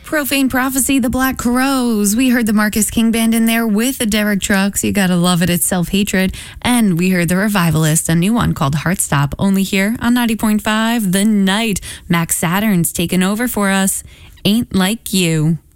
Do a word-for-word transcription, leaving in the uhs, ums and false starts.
Profane Prophecy, the Black Crows. We heard the Marcus King Band in there with the Derek Trucks. You gotta love it. It's Self-Hatred. And we heard the Revivalist, a new one called Heartstop, only here on ninety point five The Night. Max Saturn's taken over for us. Ain't Like You.